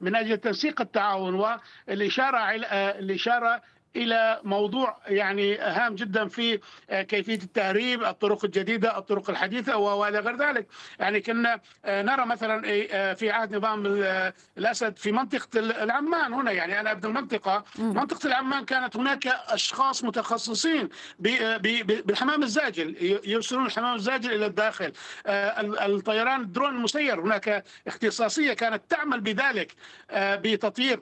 من أجل تنسيق التعاون والإشارة إلى موضوع يعني هام جدا في كيفية التهريب، الطرق الجديدة، الطرق الحديثة وإلى غير ذلك. يعني كنا نرى مثلا في عهد نظام الأسد في منطقة العمان هنا، يعني أنا ابن المنطقة، منطقة العمان كانت هناك أشخاص متخصصين بالحمام الزاجل، يرسلون الحمام الزاجل إلى الداخل. الطيران الدرون المسير، هناك اختصاصية كانت تعمل بذلك بتطهير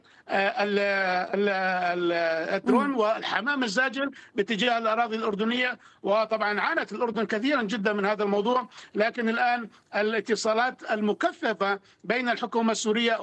الدرون والحمام الزاجل باتجاه الأراضي الأردنية. وطبعا عانت الأردن كثيرا جدا من هذا الموضوع، لكن الآن الاتصالات المكثفة بين الحكومة السورية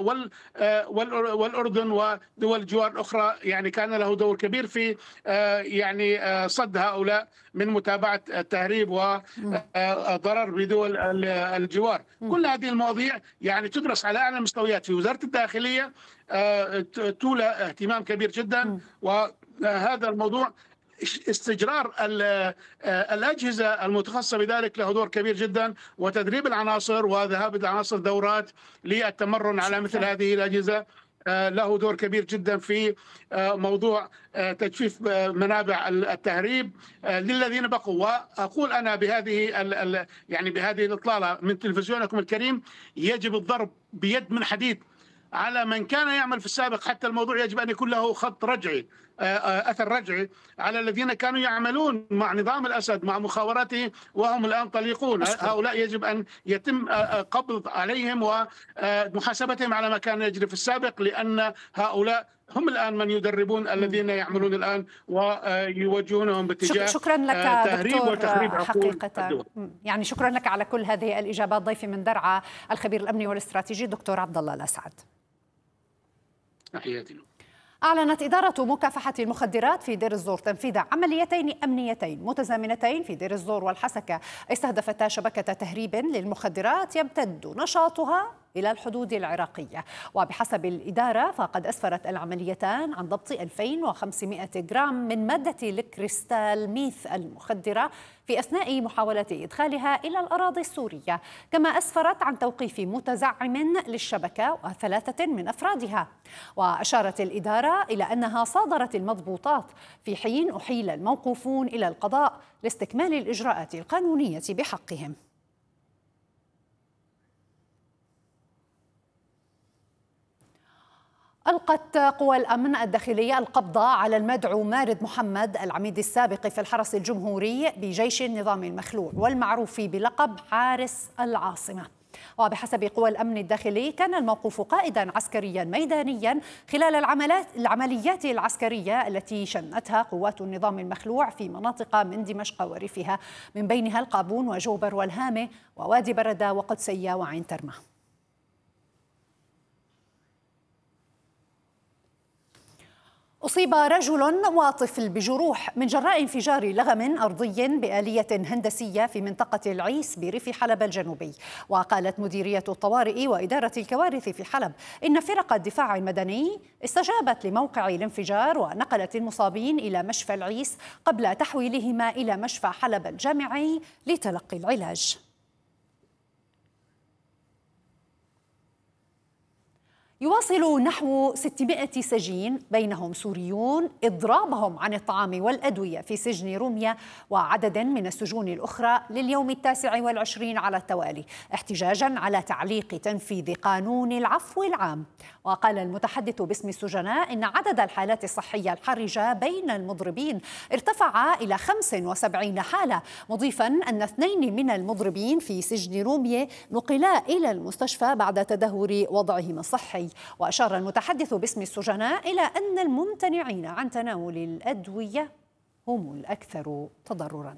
والأردن ودول الجوار الأخرى يعني كان له دور كبير في يعني صد هؤلاء من متابعة التهريب وضرر بدول الجوار. كل هذه المواضيع يعني تدرس على أعلى المستويات في وزارة الداخلية، تولى اهتمام كبير جدا. وهذا الموضوع استجرار الأجهزة المتخصصة بذلك له دور كبير جدا، وتدريب العناصر وذهاب العناصر دورات للتمرن على مثل هذه الأجهزة له دور كبير جدا في موضوع تجفيف منابع التهريب للذين بقوا. وأقول أنا بهذه يعني بهذه الإطلالة من تلفزيونكم الكريم، يجب الضرب بيد من حديد على من كان يعمل في السابق. حتى الموضوع يجب أن يكون له خط رجعي، أثر رجعي على الذين كانوا يعملون مع نظام الأسد مع مخابراته وهم الآن طليقون. هؤلاء يجب أن يتم قبض عليهم ومحاسبتهم على ما كان يجري في السابق، لأن هؤلاء هم الآن من يدربون الذين يعملون الآن ويوجهونهم باتجاه شكرا لك تهريب دكتور وتخريب حقيقة. يعني شكرا لك على كل هذه الإجابات. ضيفي من درعا الخبير الأمني والاستراتيجي دكتور عبد الله الأسعد. تحياتي. أعلنت إدارة مكافحة المخدرات في دير الزور تنفيذ عمليتين أمنيتين متزامنتين في دير الزور والحسكة استهدفتا شبكة تهريب للمخدرات يمتد نشاطها إلى الحدود العراقية. وبحسب الإدارة فقد أسفرت العمليتان عن ضبط 2500 جرام من مادة الكريستال ميث المخدرة في أثناء محاولة إدخالها إلى الأراضي السورية، كما أسفرت عن توقيف متزعم للشبكة وثلاثة من أفرادها. وأشارت الإدارة إلى أنها صادرت المضبوطات في حين أحيل الموقوفون إلى القضاء لاستكمال الإجراءات القانونية بحقهم. ألقت قوى الأمن الداخلية القبض على المدعو مارد محمد العميد السابق في الحرس الجمهوري بجيش النظام المخلوع والمعروف بلقب حارس العاصمة. وبحسب قوى الأمن الداخلي كان الموقوف قائدا عسكريا ميدانيا خلال العمليات العسكرية التي شنتها قوات النظام المخلوع في مناطق من دمشق وريفها، من بينها القابون وجوبر والهامة ووادي بردة وقدسية وعين ترمة. أصيب رجل وطفل بجروح من جراء انفجار لغم أرضي بآلية هندسية في منطقة العيس بريف حلب الجنوبي. وقالت مديرية الطوارئ وإدارة الكوارث في حلب إن فرق الدفاع المدني استجابت لموقع الانفجار ونقلت المصابين إلى مشفى العيس قبل تحويلهما إلى مشفى حلب الجامعي لتلقي العلاج. يواصل نحو 600 سجين بينهم سوريون إضرابهم عن الطعام والأدوية في سجن روميا وعدد من السجون الأخرى لليوم 29 على التوالي، احتجاجا على تعليق تنفيذ قانون العفو العام. وقال المتحدث باسم السجناء إن عدد الحالات الصحية الحرجة بين المضربين ارتفع إلى 75 حالة، مضيفا أن 2 من المضربين في سجن روميا نقلا إلى المستشفى بعد تدهور وضعهم الصحي. وأشار المتحدث باسم السجناء إلى أن الممتنعين عن تناول الأدوية هم الأكثر تضرراً.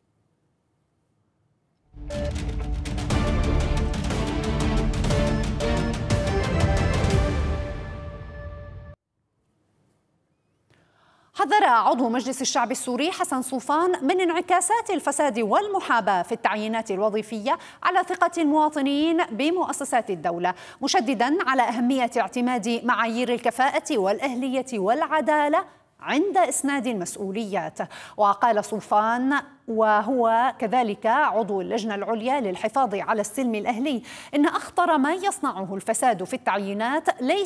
حذر عضو مجلس الشعب السوري حسن صوفان من انعكاسات الفساد والمحاباة في التعيينات الوظيفية على ثقة المواطنين بمؤسسات الدولة، مشددا على أهمية اعتماد معايير الكفاءة والأهلية والعدالة عند إسناد المسؤوليات. وقال صوفان وهو كذلك عضو اللجنة العليا للحفاظ على السلم الأهلي إن أخطر ما يصنعه الفساد في التعيينات ليس